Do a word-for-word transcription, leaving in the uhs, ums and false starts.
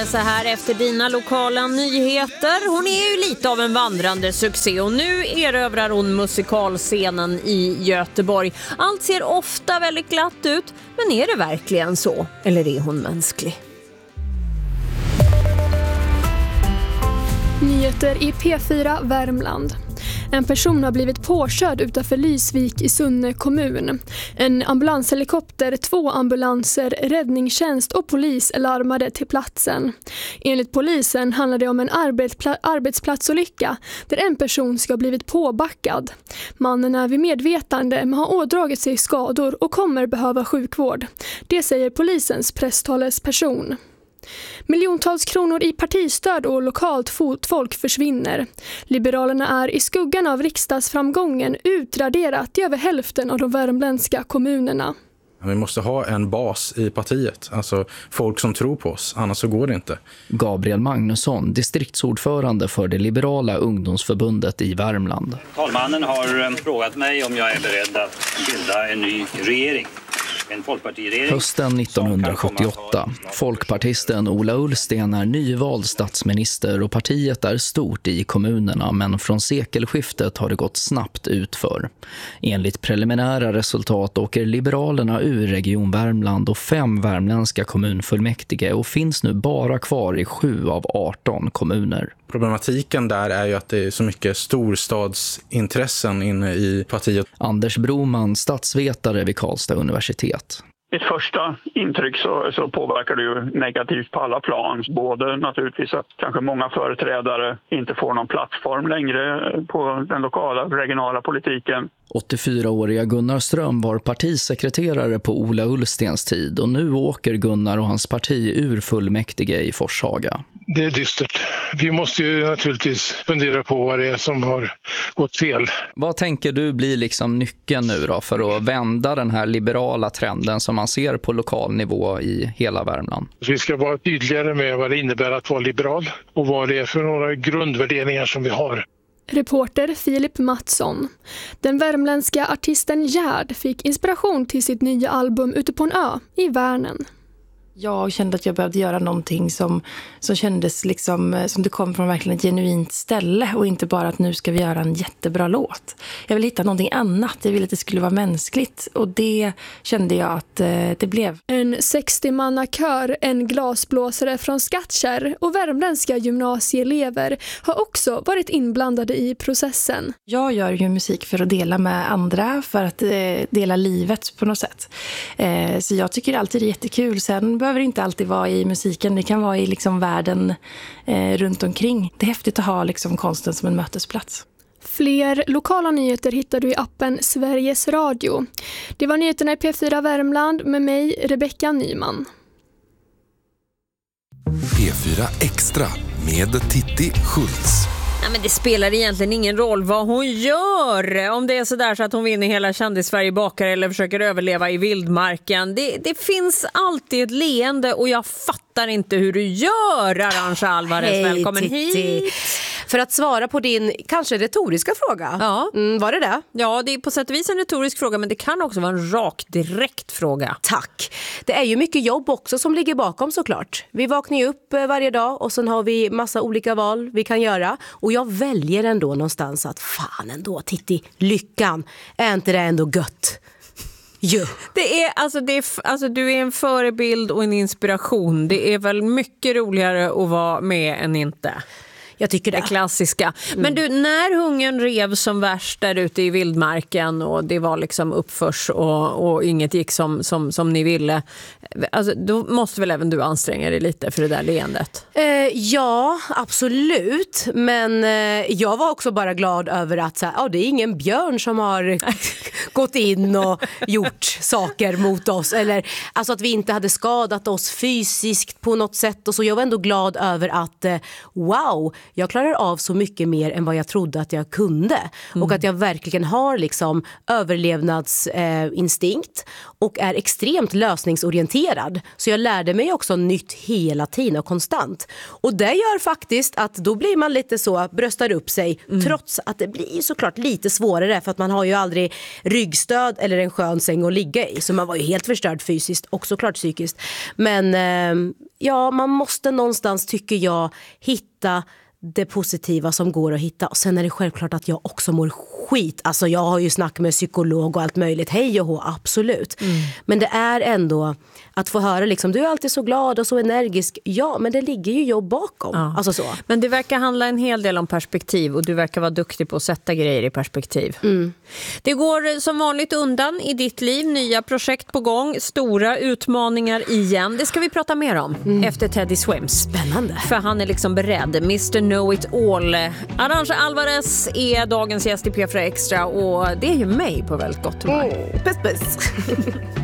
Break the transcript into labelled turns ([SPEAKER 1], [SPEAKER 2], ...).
[SPEAKER 1] så här efter dina lokala nyheter. Hon är ju lite av en vandrande succé och nu erövrar hon musikalscenen i Göteborg. Allt ser ofta väldigt glatt ut, men är det verkligen så? Eller är hon mänsklig?
[SPEAKER 2] Nyheter i P fyra Värmland. En person har blivit påkörd utanför Lysvik i Sunne kommun. En ambulanshelikopter, två ambulanser, räddningstjänst och polis är larmade till platsen. Enligt polisen handlar det om en arbetspla- arbetsplatsolycka där en person ska ha blivit påbackad. Mannen är vid medvetande men har ådragit sig skador och kommer behöva sjukvård. Det säger polisens presstalesperson. Miljontals kronor i partistöd och lokalt fotfolk försvinner. Liberalerna är i skuggan av riksdagsframgången utraderat i över hälften av de värmländska kommunerna.
[SPEAKER 3] Vi måste ha en bas i partiet, alltså folk som tror på oss, annars så går det inte.
[SPEAKER 4] Gabriel Magnusson, distriktsordförande för det liberala ungdomsförbundet i Värmland.
[SPEAKER 5] Talmannen har frågat mig om jag är beredd att bilda en ny regering. En folkpartiregering.
[SPEAKER 4] Hösten nittonhundrasjuttioåtta. Folkpartisten Ola Ullsten är nyvald statsminister och partiet är stort i kommunerna, men från sekelskiftet har det gått snabbt utför. Enligt preliminära resultat åker Liberalerna ur Region Värmland och fem värmländska kommunfullmäktige och finns nu bara kvar i sju av arton kommuner.
[SPEAKER 3] Problematiken där är ju att det är så mycket storstadsintressen inne i partiet.
[SPEAKER 4] Anders Broman, statsvetare vid Karlstad universitet.
[SPEAKER 6] Ett första intryck så, så påverkar det ju negativt på alla plan. Både naturligtvis att kanske många företrädare inte får någon plattform längre på den lokala och regionala politiken.
[SPEAKER 4] åttiofyraåriga Gunnar Ström var partisekreterare på Ola Ullstens tid och nu åker Gunnar och hans parti ur fullmäktige i Forshaga.
[SPEAKER 7] Det är dystert. Vi måste ju naturligtvis fundera på vad det är som har gått fel.
[SPEAKER 4] Vad tänker du blir liksom nyckeln nu då för att vända den här liberala trenden som man ser på lokal nivå i hela Värmland?
[SPEAKER 7] Vi ska vara tydligare med vad det innebär att vara liberal och vad det är för några grundvärderingar som vi har.
[SPEAKER 2] Reporter Filip Mattsson. Den värmländska artisten Gerd fick inspiration till sitt nya album Ute på en ö i Värnen.
[SPEAKER 8] Jag kände att jag behövde göra någonting som, som kändes liksom, som det kom från verkligen ett genuint ställe och inte bara att nu ska vi göra en jättebra låt. Jag vill hitta någonting annat, jag ville att det skulle vara mänskligt och det kände jag att eh, det blev.
[SPEAKER 2] En sextio-manna-kör, en glasblåsare från Skattkärr och värmländska gymnasieelever har också varit inblandade i processen.
[SPEAKER 8] Jag gör ju musik för att dela med andra, för att eh, dela livet på något sätt. Eh, så jag tycker alltid det är jättekul. Sen behöver inte alltid vara i musiken, det kan vara i liksom världen eh, runt omkring. Det är häftigt att ha liksom konsten som en mötesplats.
[SPEAKER 2] Fler lokala nyheter hittar du i appen Sveriges Radio. Det var nyheterna i P fyra Värmland med mig, Rebecka Nyman.
[SPEAKER 9] P fyra Extra med Titti Schultz.
[SPEAKER 1] Nej, men det spelar egentligen ingen roll vad hon gör. Om det är så där så att hon vinner hela Kändis-Sverige bakar eller försöker överleva i vildmarken. Det, det finns alltid ett leende och jag fattar inte hur du gör, Arantxa Alvarez.
[SPEAKER 10] Hej,
[SPEAKER 1] välkommen
[SPEAKER 10] Titti.
[SPEAKER 1] hit.
[SPEAKER 10] För att svara på din kanske retoriska fråga.
[SPEAKER 1] Ja.
[SPEAKER 10] Mm, var det det?
[SPEAKER 1] Ja, det är på sätt och vis en retorisk fråga, men det kan också vara en rak, direkt fråga.
[SPEAKER 10] Tack. Det är ju mycket jobb också som ligger bakom såklart. Vi vaknar ju upp varje dag och sen har vi massa olika val vi kan göra. Och jag väljer ändå någonstans att fan ändå, Titti, lyckan, är inte det ändå gött? Jo.
[SPEAKER 1] Det är, alltså, det är, alltså, du är en förebild och en inspiration. Det är väl mycket roligare att vara med än inte.
[SPEAKER 10] Jag tycker det.
[SPEAKER 1] Det klassiska.
[SPEAKER 10] Mm.
[SPEAKER 1] Men du, när hungern rev som värst där ute i vildmarken och det var liksom uppförs och, och inget gick som, som, som ni ville, alltså, då måste väl även du anstränga dig lite för det där leendet?
[SPEAKER 10] Eh, ja, absolut. Men eh, jag var också bara glad över att så här, ja, det är ingen björn som har gått in och gjort saker mot oss. Eller alltså att vi inte hade skadat oss fysiskt på något sätt. Och så jag var ändå glad över att eh, wow, jag klarar av så mycket mer än vad jag trodde att jag kunde. Mm. Och att jag verkligen har liksom överlevnadsinstinkt eh, och är extremt lösningsorienterad. Så jag lärde mig också nytt hela tiden och konstant. Och det gör faktiskt att då blir man lite så, bröstar upp sig, mm. trots att det blir såklart lite svårare för att man har ju aldrig ryggstöd eller en skön säng att ligga i. Så man var ju helt förstörd fysiskt och såklart psykiskt. Men eh, ja, man måste någonstans, tycker jag, hitta det positiva som går att hitta. Och sen är det självklart att jag också mår skit. Alltså jag har ju snack med psykolog och allt möjligt. Hej och hå, absolut. Mm. Men det är ändå att få höra liksom, du är alltid så glad och så energisk. Ja, men det ligger ju jobb bakom. Ja. Alltså så.
[SPEAKER 1] Men det verkar handla en hel del om perspektiv och du verkar vara duktig på att sätta grejer i perspektiv. Mm. Det går som vanligt undan i ditt liv. Nya projekt på gång. Stora utmaningar igen. Det ska vi prata mer om mm. efter Teddy Swims.
[SPEAKER 10] Spännande.
[SPEAKER 1] För han är liksom beredd. mister Know It All. Arantxa Alvarez är dagens gäst i P fyra Extra och det är ju mig på väldigt gott humör.
[SPEAKER 10] Mm. Puss puss.